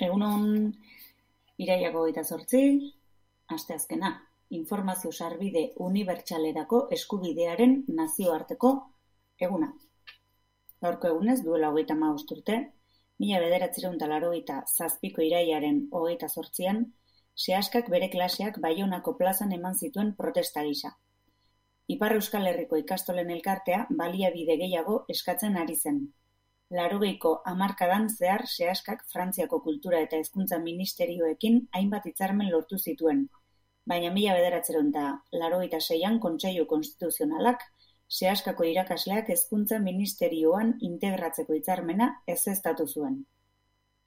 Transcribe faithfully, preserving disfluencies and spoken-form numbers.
Egunon, irailak hogeita zortzi, asteazkena, informazio sarbide unibertsalerako eskubidearen nazioarteko eguna. Gaurko egunez, duela hogeita hamabost urte, mila bederatziehun eta laurogeita zazpiko irailaren hogeita zortzian, sehaskak bere klaseak Baionako plazan eman zituen protesta gisa. Ipar Euskal Herriko ikastolen elkartea baliabide gehiago eskatzen ari zen. Laurogeiko hamarkadan zehar sehaskak Frantziako kultura eta hezkuntza ministerioekin hainbat hitzarmen lortu zituen, baina mila bederatziehun eta laurogeita seian Kontseilu Konstituzionalak sehaskako irakasleak hezkuntza ministerioan integratzeko hitzarmena ezeztatu zuen.